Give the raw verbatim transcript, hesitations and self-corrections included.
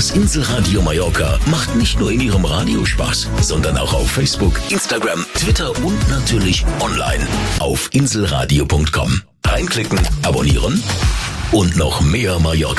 Das Inselradio Mallorca macht nicht nur in Ihrem Radio Spaß, sondern auch auf Facebook, Instagram, Twitter und natürlich online auf inselradio punkt com. Reinklicken, abonnieren und noch mehr Mallorca.